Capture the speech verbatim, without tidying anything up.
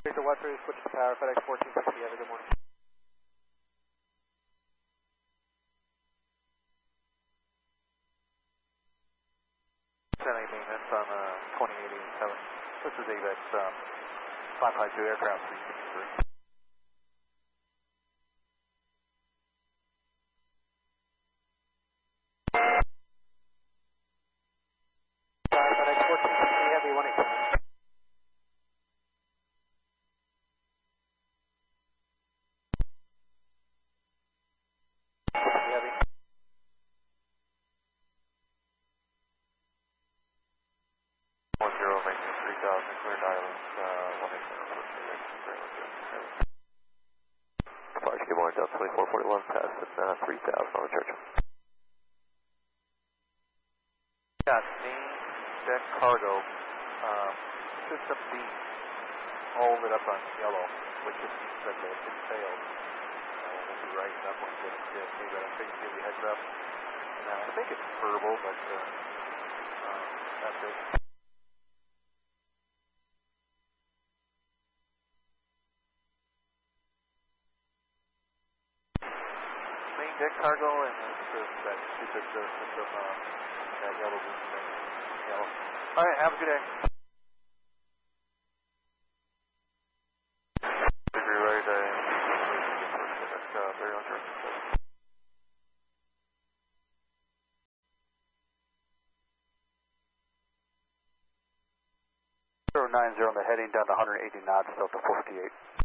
Victor Watford, switch to power, FedEx fourteen sixty, have a good morning. Sending maintenance on uh, twenty eighty-seven. This is AVEX um, five five two aircraft three sixty-three. FedEx fourteen sixty, heavy one eight. Heavy. One zero maintenance three thousand cleared islands uh, one eight zero. Departure good morning, Delta twenty-four forty-one, passing uh, three thousand on the church. Got main deck cargo um, system B all lit up on yellow, which just means that the it failed. Uh, we'll be writing up when we get into it, but I'm thinking give you a heads up. Uh, I think it's verbal, but uh, um, that's it. Main deck cargo and it's uh, that stupid uh, system, uh, that yellow boost thing. Yellow. All right, have a good day. Degree right, uh, that's uh, very interesting. zero nine zero on the heading down to one hundred eighty knots, Delta four fifty-eight.